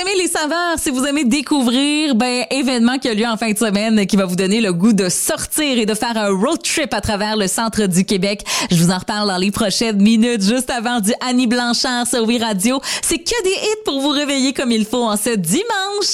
aimez les saveurs, si vous aimez découvrir, événement qui a lieu en fin de semaine qui va vous donner le goût de sortir et de faire un road trip à travers le centre du Québec. Je vous en reparle dans les prochaines minutes, juste avant du Annie Blanchard sur Oui Radio. C'est que des hits pour vous réveiller comme il faut en ce dimanche.